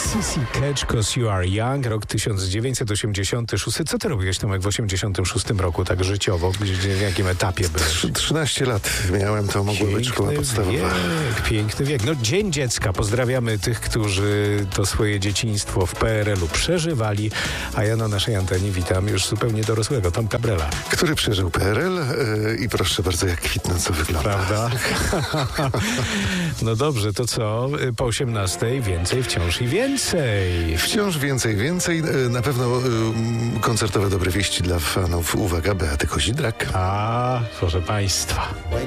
CC Catch 'Cause You Are Young, rok 1986. Co ty robiłeś, Tomek, w 86 roku, tak życiowo? W jakim etapie byłeś? 13 lat miałem, to mogło być szkoła podstawowa. Piękny wiek. No, Dzień Dziecka. Pozdrawiamy tych, którzy to swoje dzieciństwo w PRL-u przeżywali, a ja na naszej antenie witam już zupełnie dorosłego Tomka Brela. Który przeżył PRL i proszę bardzo, jak kwitnąco wygląda. Prawda? No dobrze, to co? Po 18 więcej, wciąż i więcej. Wciąż więcej. Na pewno koncertowe dobre wieści dla fanów. Uwaga, Beaty Kozidrak. A, proszę państwa.